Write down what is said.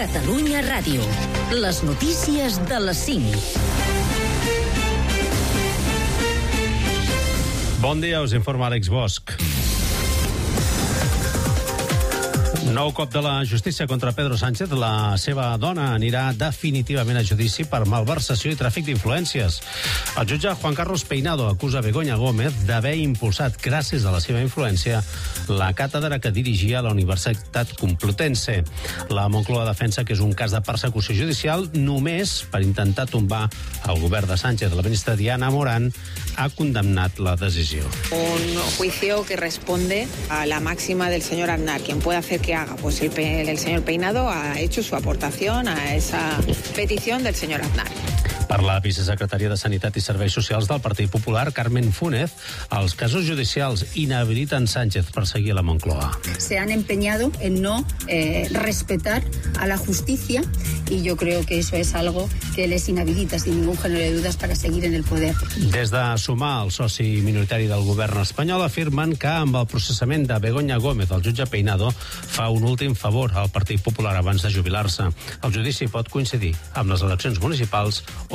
Catalunya Ràdio. Les notícies de les 5. Bon dia, us informa Àlex Bosch. Nou cop de la justícia contra Pedro Sánchez. La seva dona anirà definitivament a judici per malversació i tràfic d'influències. El jutge Juan Carlos Peinado acusa Begoña Gómez d'haver impulsat, gràcies a la seva influència, la càtedra que dirigia a la Universitat Complutense. La Moncloa defensa que és un cas de persecució judicial només per intentar tombar el govern de Sánchez. La ministra Diana Morán ha condemnat la decisió. Un juicio que responde a la máxima del señor Aznar. Quien puede hacer que haga, pues el señor Peinado ha hecho su aportación a esa petición del señor Aznar. Per la vicesecretària de Sanitat i Serveis Socials del Partit Popular, Carmen Fúnez, els casos judicials inhabiliten Sánchez per seguir a la Moncloa. Se han empeñado en no respetar a la justicia y yo creo que eso es algo que les inhabilita sin ningún género de dudas para seguir en el poder. Des de Sumar, el soci minoritari del govern espanyol, afirmen que amb el processament de Begoña Gómez, el jutge Peinado fa un últim favor al Partit Popular abans de jubilar-se. El judici pot coincidir amb les eleccions municipals